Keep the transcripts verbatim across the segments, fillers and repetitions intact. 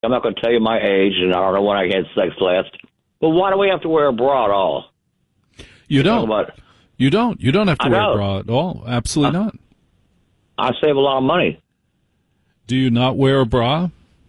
I'm not going to tell you my age, and I don't know when I had sex last. But why do we have to wear a bra at all? You don't. About, you don't. You don't have to I wear know. a bra at all. Absolutely I, not. I save a lot of money. Do you not wear a bra?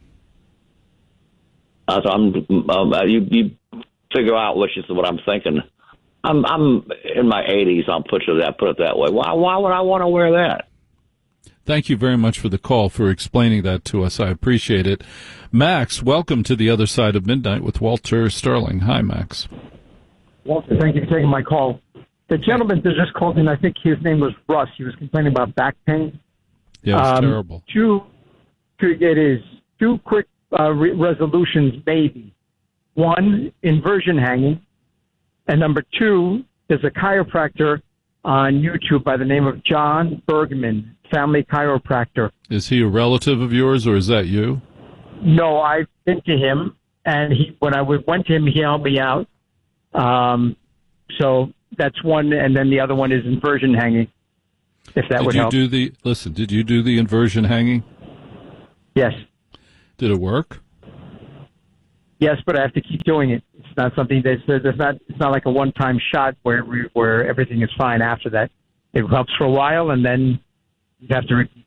Uh, so I'm. Um, you, you figure out which is what I'm thinking. I'm. I'm in my eighties. I'll put it that. Put it that way. Why? Why would I want to wear that? Thank you very much for the call, for explaining that to us. I appreciate it. Max, welcome to the other side of midnight with Walter Sterling. Hi, Max. Walter, thank you for taking my call. The gentleman that just called in, I think his name was Russ. He was complaining about back pain. Yeah, it's um, terrible. Two, two, it is two quick uh, re- resolutions, maybe. One, inversion hanging. And number two, there's a chiropractor on YouTube by the name of John Bergman, family chiropractor. Is he a relative of yours, or is that you? No, I've been to him, and he when I went to him, he helped me out. Um, so that's one, and then the other one is inversion hanging, if that did would you help. Do the, listen, did you do the inversion hanging? Yes. Did it work? Yes, but I have to keep doing it. It's not something that's, that's not, it's not like a one-time shot where we, where everything is fine after that. It helps for a while, and then you have to repeat.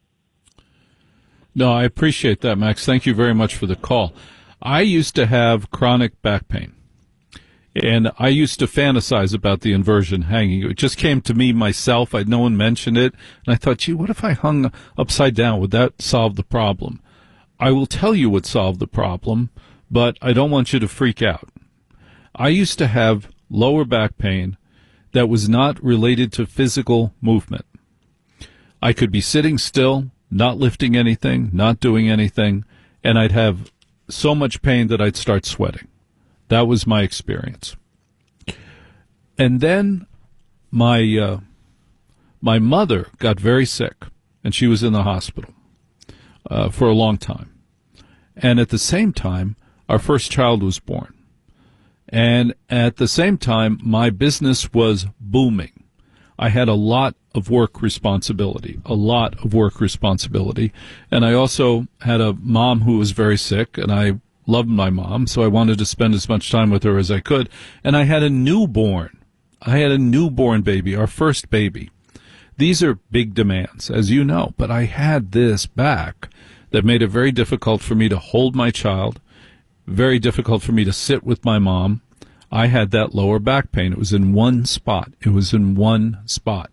No, I appreciate that, Max. Thank you very much for the call. I used to have chronic back pain, and I used to fantasize about the inversion hanging. It just came to me myself. I, no one mentioned it, and I thought, gee, what if I hung upside down? Would that solve the problem? I will tell you what solved the problem, but I don't want you to freak out. I used to have lower back pain that was not related to physical movement. I could be sitting still, not lifting anything, not doing anything, and I'd have so much pain that I'd start sweating. That was my experience. And then my uh, my mother got very sick, and she was in the hospital uh, for a long time. And at the same time, our first child was born. And at the same time, my business was booming. I had a lot of work responsibility, a lot of work responsibility. And I also had a mom who was very sick, and I loved my mom, so I wanted to spend as much time with her as I could. And I had a newborn. I had a newborn baby, our first baby. These are big demands, as you know, but I had this back that made it very difficult for me to hold my child, very difficult for me to sit with my mom. I had that lower back pain. It was in one spot. It was in one spot.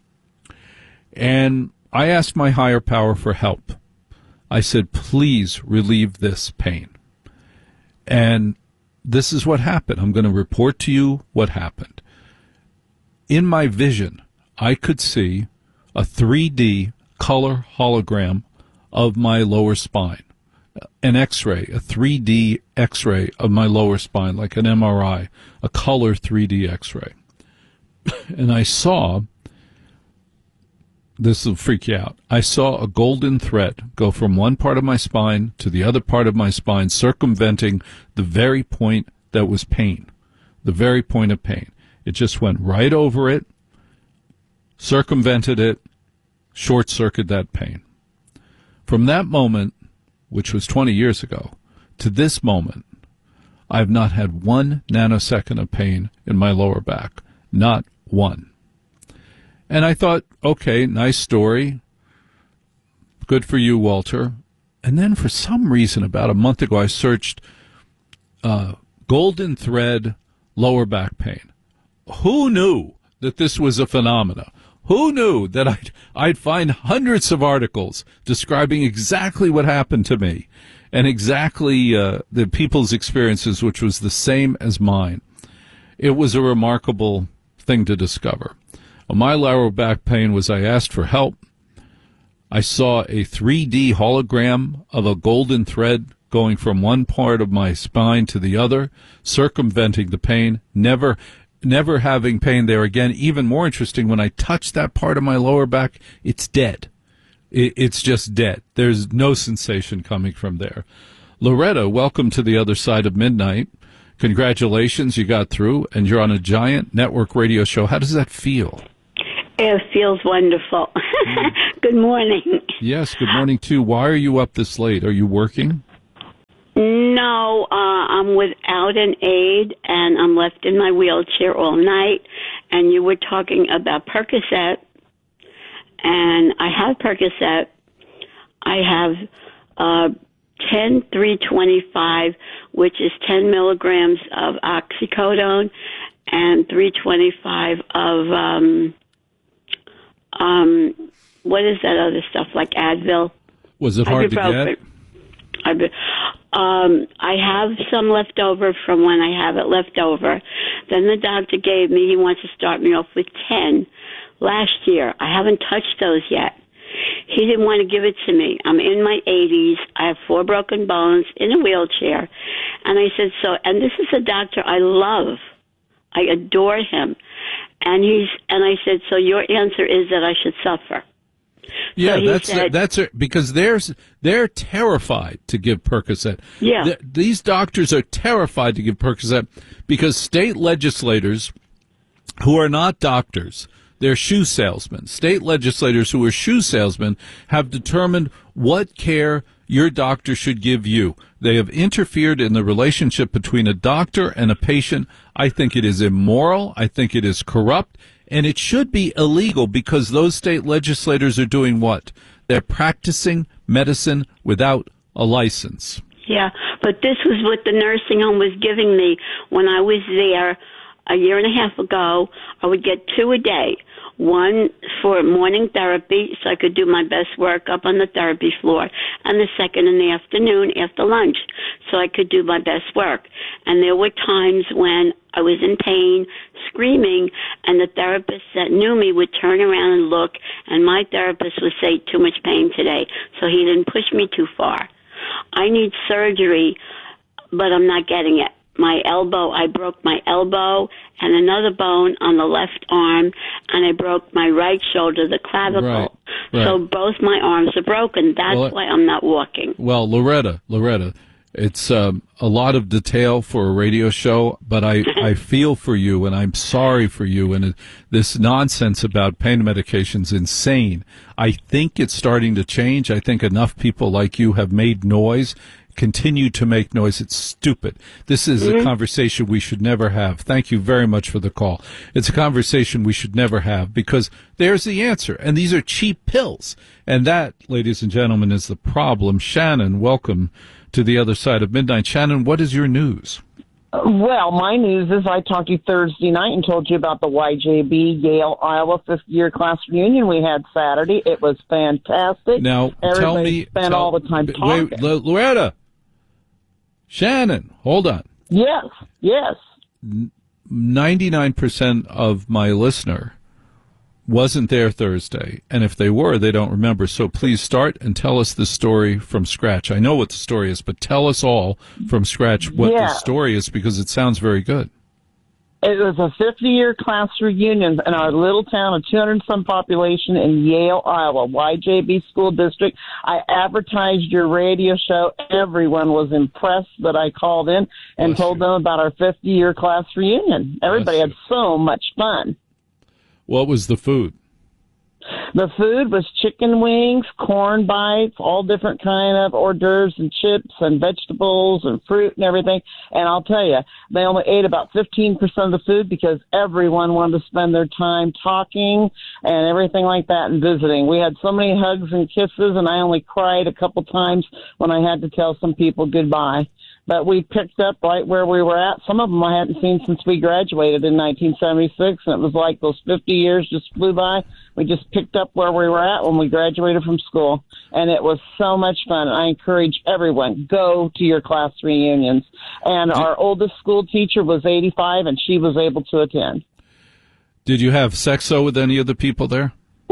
And I asked my higher power for help. I said, please relieve this pain. And this is what happened. I'm going to report to you what happened. In my vision, I could see a three D color hologram of my lower spine, an X-ray, a three D X-ray of my lower spine, like an M R I, a color three D X-ray. And I saw, this will freak you out, I saw a golden thread go from one part of my spine to the other part of my spine, circumventing the very point that was pain, the very point of pain. It just went right over it, circumvented it, short-circuited that pain. From that moment, which was twenty years ago, to this moment, I have not had one nanosecond of pain in my lower back. Not one. And I thought, okay, nice story. Good for you, Walter. And then for some reason, about a month ago, I searched uh, golden thread lower back pain. Who knew that this was a phenomena? Who knew that I'd, I'd find hundreds of articles describing exactly what happened to me and exactly uh, the people's experiences, which was the same as mine. It was a remarkable thing to discover. Well, my lower back pain was I asked for help. I saw a three D hologram of a golden thread going from one part of my spine to the other, circumventing the pain, never never having pain there again. Even more interesting, when I touch that part of my lower back, it's dead. It, it's just dead. There's no sensation coming from there. Loretta, welcome to the other side of midnight. Congratulations, you got through, and you're on a giant network radio show. How does that feel? It feels wonderful. Mm. Good morning. Yes, good morning, too. Why are you up this late? Are you working? No, uh, I'm without an aid, and I'm left in my wheelchair all night. And you were talking about Percocet, and I have Percocet. I have uh, ten three twenty-five, which is ten milligrams of oxycodone, and three twenty-five of um, um, what is that other stuff like Advil? Was it hard to get? I've been, um, I have some left over from when I have it left over. Then the doctor gave me, he wants to start me off with ten last year. I haven't touched those yet. He didn't want to give it to me. I'm in my eighties. I have four broken bones, in a wheelchair. And I said, so, and this is a doctor I love. I adore him. And he's, and I said, so your answer is that I should suffer. Yeah, so that's said, that's a, because they're they're terrified to give Percocet. Yeah, Th- these doctors are terrified to give Percocet because state legislators who are not doctors, they're shoe salesmen. State legislators who are shoe salesmen have determined what care your doctor should give you. They have interfered in the relationship between a doctor and a patient. I think it is immoral. I think it is corrupt. And it should be illegal because those state legislators are doing what? They're practicing medicine without a license. Yeah, but this was what the nursing home was giving me when I was there a year and a half ago. I would get two a day. One for morning therapy, so I could do my best work up on the therapy floor, and the second in the afternoon after lunch, so I could do my best work. And there were times when I was in pain, screaming, and the therapist that knew me would turn around and look, and my therapist would say, too much pain today, so he didn't push me too far. I need surgery, but I'm not getting it. My elbow, I broke my elbow and another bone on the left arm, and I broke my right shoulder, the clavicle. Right, right. So both my arms are broken. That's well, why I'm not walking. Well, Loretta, Loretta, it's um, a lot of detail for a radio show, but I, I feel for you, and I'm sorry for you, and it, this nonsense about pain medication's insane. I think it's starting to change. I think enough people like you have made noise. Continue to make noise. It's stupid. This is mm-hmm. a conversation we should never have. Thank you very much for the call. It's a conversation we should never have because there's the answer. And these are cheap pills. And that, ladies and gentlemen, is the problem. Shannon, welcome to the other side of midnight. Shannon, what is your news? Well, my news is I talked to you Thursday night and told you about the Y J B Yale, Iowa fifth-year class reunion we had Saturday. It was fantastic. Now, Everybody tell me. spent tell, all the time talking. Wait, L- Loretta. Shannon, hold on. Yes, yes. ninety-nine percent of my listener wasn't there Thursday, and if they were, they don't remember. So please start and tell us the story from scratch. I know what the story is, but tell us all from scratch what yeah. the story is because it sounds very good. It was a fifty-year class reunion in our little town of two hundred and some population in Yale, Iowa, Y J B School District. I advertised your radio show. Everyone was impressed that I called in and Bless told you. them about our fifty-year class reunion. Everybody Bless had so much fun. What was the food? The food was chicken wings, corn bites, all different kind of hors d'oeuvres and chips and vegetables and fruit and everything. And I'll tell you, they only ate about fifteen percent of the food because everyone wanted to spend their time talking and everything like that and visiting. We had so many hugs and kisses, and I only cried a couple times when I had to tell some people goodbye. But we picked up right where we were at. Some of them I hadn't seen since we graduated in nineteen seventy-six, and it was like those fifty years just flew by. We just picked up where we were at when we graduated from school, and it was so much fun. I encourage everyone, go to your class reunions. And our oldest school teacher was eighty-five, and she was able to attend. Did you have sexo with any of the people there?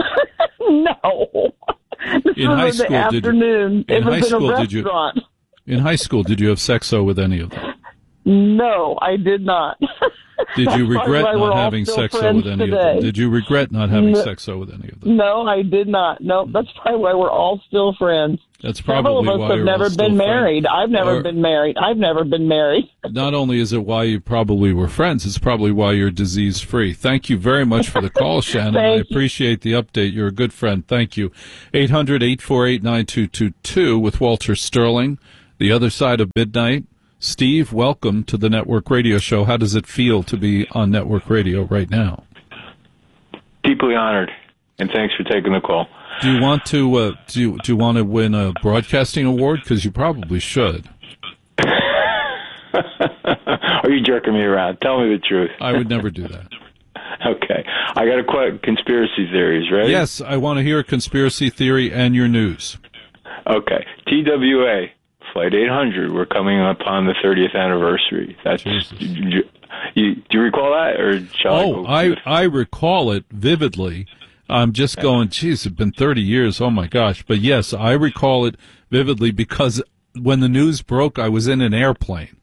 No. This In was high in school, the did you- afternoon. in It was high in a school, did you- restaurant. In high school, did you have sexo with any of them? No, I did not. Did you That's regret why we're not all having still sexo friends with any today. of them? Did you regret not having No. sexo with any of them? No, I did not. No, that's probably why we're all still friends. That's Several probably of us why have you're never all still been friends. married. I've never Or- been married. I've never been married. Not only is it why you probably were friends, it's probably why you're disease-free. Thank you very much for the call, Shannon. I Thank you. appreciate the update. You're a good friend. Thank you. eight hundred, eight four eight, nine two two two with Walter Sterling, The Other Side of Midnight. Steve, welcome to the Network Radio Show. How does it feel to be on Network Radio right now? Deeply honored, and thanks for taking the call. Do you want to uh, do you, do you want to win a broadcasting award? Because you probably should. Are you jerking me around? Tell me the truth. I would never do that. Okay. I got a qu- conspiracy theories, right? Yes, I want to hear a conspiracy theory and your news. Okay. T W A, Flight eight hundred, we're coming up on the thirtieth anniversary. That's you, you, do you recall that, or shall oh, I go? I, I recall it vividly. I'm just going, geez, it's been thirty years. Oh, my gosh. But, yes, I recall it vividly because when the news broke, I was in an airplane.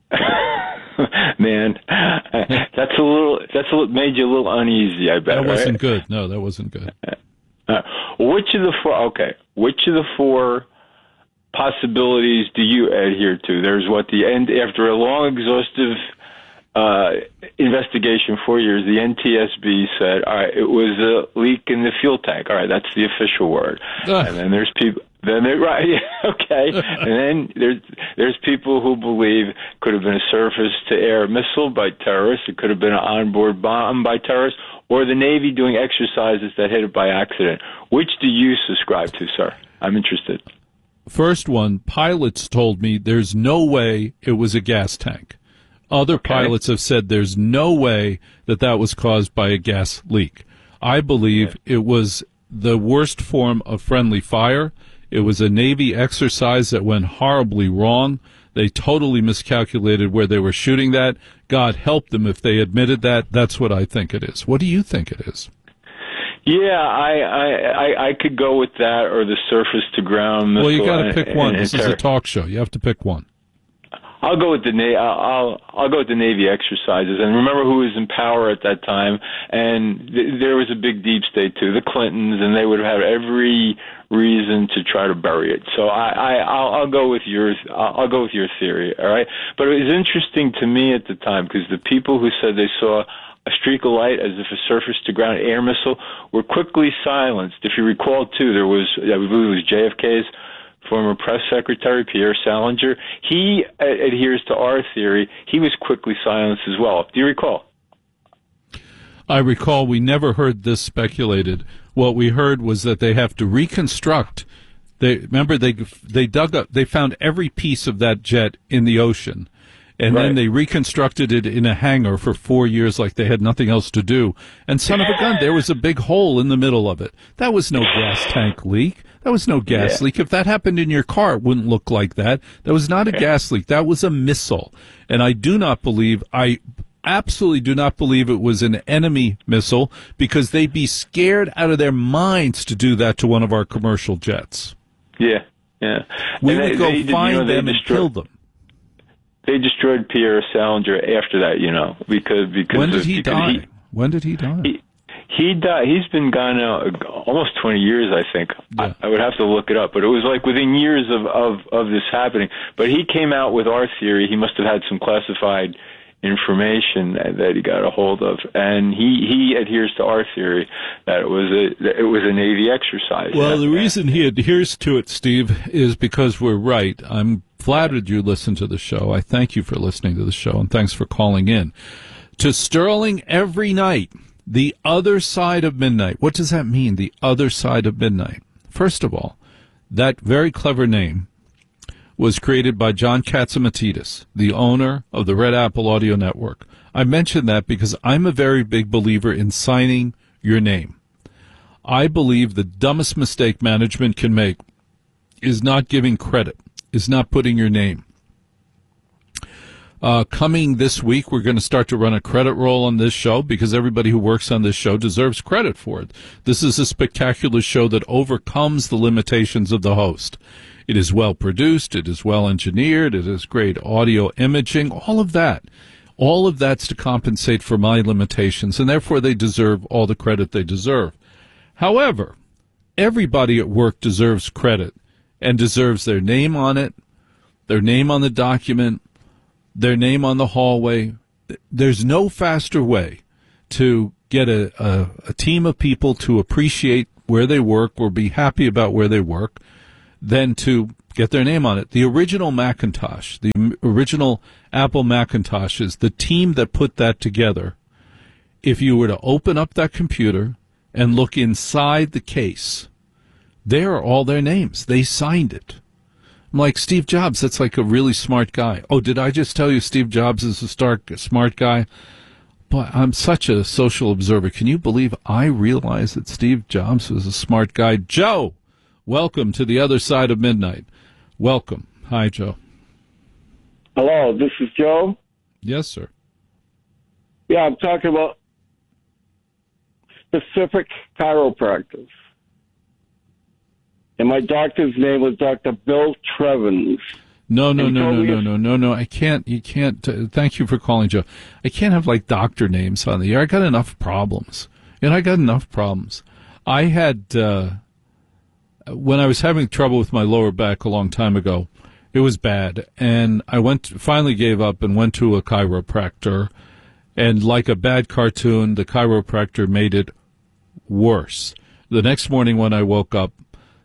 Man, that's a little, that's a little, made you a little uneasy, I bet. That wasn't right? good. No, that wasn't good. Uh, which of the four, okay, which of the four possibilities do you adhere to? There's what the end, after a long, exhaustive uh, investigation, four years, the N T S B said, all right, it was a leak in the fuel tank. All right, that's the official word. Uh. And then there's people, then they right, yeah, okay. And then there's there's people who believe it could have been a surface-to-air missile by terrorists. It could have been an onboard bomb by terrorists, or the Navy doing exercises that hit it by accident. Which do you subscribe to, sir? I'm interested. First one, pilots told me there's no way it was a gas tank. Other okay. pilots have said there's no way that that was caused by a gas leak. I believe okay. it was the worst form of friendly fire. It was a Navy exercise that went horribly wrong. They totally miscalculated where they were shooting that. God help them if they admitted that. That's what I think it is. What do you think it is? Yeah, I I, I, I could go with that or the surface-to-ground missile. Well, you got to pick and, one. And, this and is a talk show. You have to pick one. I'll go with the Na- I'll I'll go with the Navy exercises. And remember who was in power at that time? And th- there was a big deep state too, the Clintons, and they would have had every reason to try to bury it. So I, I I'll, I'll go with yours. I'll, I'll go with your theory. All right. But it was interesting to me at the time because the people who said they saw a streak of light as if a surface-to-ground air missile were quickly silenced. If you recall, too, there was I believe it was J F K's former press secretary, Pierre Salinger. He uh, adheres to our theory. He was quickly silenced as well. Do you recall? I recall we never heard this speculated. What we heard was that they have to reconstruct. They remember they they dug up. They found every piece of that jet in the ocean, and right. then they reconstructed it in a hangar for four years, like they had nothing else to do. And son of a gun, there was a big hole in the middle of it. That was no gas tank leak. That was no gas yeah. leak. If that happened in your car, it wouldn't look like that. That was not a yeah. gas leak. That was a missile. And I do not believe, I absolutely do not believe it was an enemy missile because they'd be scared out of their minds to do that to one of our commercial jets. Yeah, yeah. We and would they, go they, find you know, them destroyed, and kill them. They destroyed Pierre Salinger after that, you know, because because when did of, he die? He, when did he die? He, He died. He's been gone now almost twenty years, I think. Yeah. I, I would have to look it up, but it was like within years of, of, of this happening. But he came out with our theory. He must have had some classified information that he got a hold of, and he, he adheres to our theory that it was a that it was a Navy exercise. Well, the reason he adheres to it, Steve, is because we're right. I'm flattered you listen to the show. I thank you for listening to the show, and thanks for calling in. To Sterling every night. The Other Side of Midnight. What does that mean, The Other Side of Midnight? First of all, that very clever name was created by John Catsimatidis, the owner of the Red Apple Audio Network. I mention that because I'm a very big believer in signing your name. I believe the dumbest mistake management can make is not giving credit, is not putting your name. Uh, coming this week, we're going to start to run a credit roll on this show because everybody who works on this show deserves credit for it. This is a spectacular show that overcomes the limitations of the host. It is well produced. It is well engineered. It has great audio imaging, all of that. All of that's to compensate for my limitations, and therefore they deserve all the credit they deserve. However, everybody at work deserves credit and deserves their name on it, their name on the document, their name on the hallway. There's no faster way to get a, a, a team of people to appreciate where they work or be happy about where they work than to get their name on it. The original Macintosh, the m- original Apple Macintoshes, the team that put that together, if you were to open up that computer and look inside the case, there are all their names. They signed it. I'm like, Steve Jobs, that's like a really smart guy. Oh, did I just tell you Steve Jobs is a stark, smart guy? But I'm such a social observer. Can you believe I realized that Steve Jobs was a smart guy? Joe, welcome to the other side of midnight. Welcome. Hi, Joe. Hello, this is Joe. Yes, sir. Yeah, I'm talking about specific chiropractors. And my doctor's name was Doctor Bill Trevins. No, no, And no, no, told me no, if- no, no, no. I can't, you can't, uh, thank you for calling, Joe. I can't have, like, doctor names on the air. I got enough problems. And I got enough problems. I had, uh, when I was having trouble with my lower back a long time ago, it was bad. And I went, finally gave up and went to a chiropractor. And like a bad cartoon, the chiropractor made it worse. The next morning when I woke up,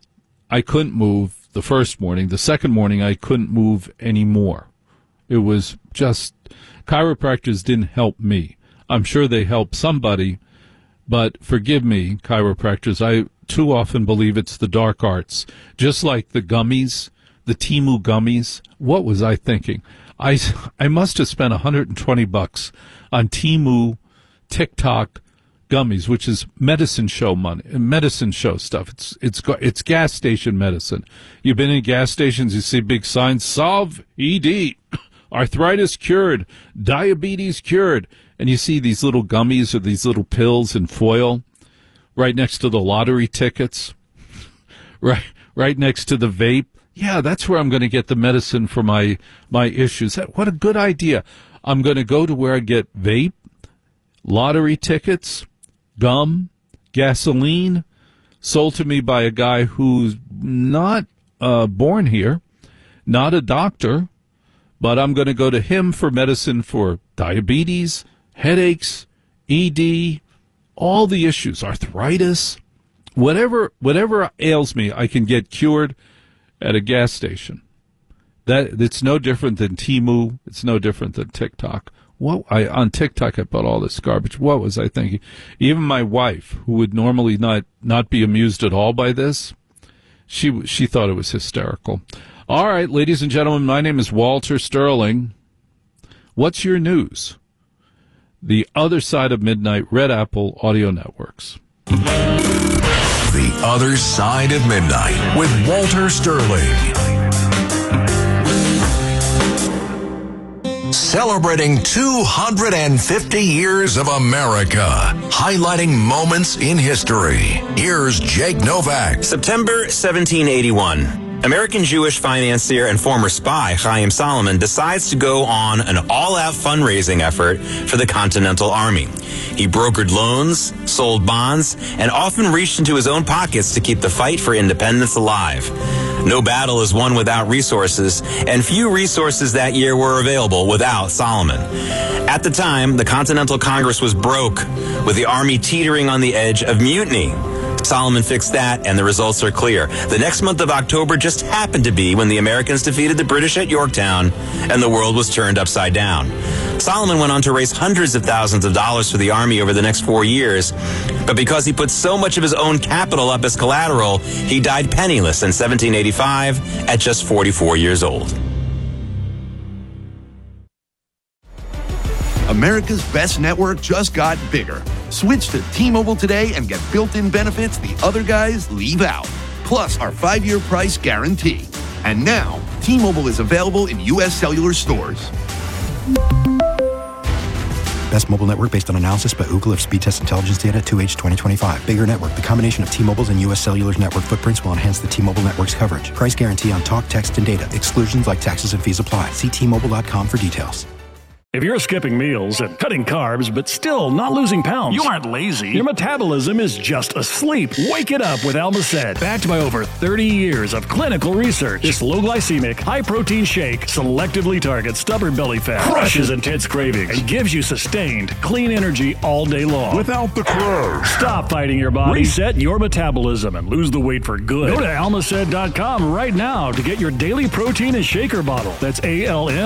I couldn't move the first morning. The second morning, I couldn't move anymore. It was just, chiropractors didn't help me. I'm sure they helped somebody, but forgive me, chiropractors, I too often believe it's the dark arts. Just like the gummies, the Temu gummies. What was I thinking? I, I must have spent one hundred twenty bucks on Temu, TikTok, gummies, which is medicine show money, medicine show stuff. It's it's it's gas station medicine. You've been in gas stations, you see big signs: solve E D, arthritis cured, diabetes cured, and you see these little gummies or these little pills in foil, right next to the lottery tickets, right right next to the vape. Yeah, that's where I'm going to get the medicine for my my issues. That, what a good idea! I'm going to go to where I get vape, lottery tickets, gum, gasoline, sold to me by a guy who's not uh, born here, not a doctor, but I'm going to go to him for medicine for diabetes, headaches, E D, all the issues, arthritis, whatever whatever ails me, I can get cured at a gas station. That it's no different than Temu. It's no different than TikTok. What I on TikTok I bought all this garbage. What was I thinking? Even my wife, who would normally not not be amused at all by this, she she thought it was hysterical. All right, ladies and gentlemen, my name is Walter Sterling. What's your news? The Other Side of Midnight, Red Apple Audio Networks. The Other Side of Midnight with Walter Sterling. Celebrating two hundred fifty years of America, highlighting moments in history. Here's Jake Novak. September seventeen eighty-one. American Jewish financier and former spy Chaim Salomon decides to go on an all-out fundraising effort for the Continental Army. He brokered loans, sold bonds, and often reached into his own pockets to keep the fight for independence alive. No battle is won without resources, and few resources that year were available without Salomon. At the time, the Continental Congress was broke, with the Army teetering on the edge of mutiny. Salomon fixed that, and the results are clear. The next month of October just happened to be when the Americans defeated the British at Yorktown, and the world was turned upside down. Salomon went on to raise hundreds of thousands of dollars for the Army over the next four years, but because he put so much of his own capital up as collateral, he died penniless in seventeen eighty-five at just forty-four years old. America's best network just got bigger. Switch to T-Mobile today and get built-in benefits the other guys leave out. Plus our five-year price guarantee. And now, T-Mobile is available in U S cellular stores. Best mobile network based on analysis by Ookla of speed test intelligence data two H twenty twenty-five. Bigger network. The combination of T-Mobile's and U S Cellular's network footprints will enhance the T-Mobile network's coverage. Price guarantee on talk, text, and data. Exclusions like taxes and fees apply. See T Mobile dot com for details. If you're skipping meals and cutting carbs but still not losing pounds, you aren't lazy. Your metabolism is just asleep. Wake it up with Almacet. Backed by over thirty years of clinical research, this low-glycemic, high-protein shake selectively targets stubborn belly fat, crushes intense cravings, and gives you sustained, clean energy all day long. Without the crunch. Stop fighting your body, reset your metabolism, and lose the weight for good. Go to almacet dot com right now to get your daily protein and shaker bottle. That's A L M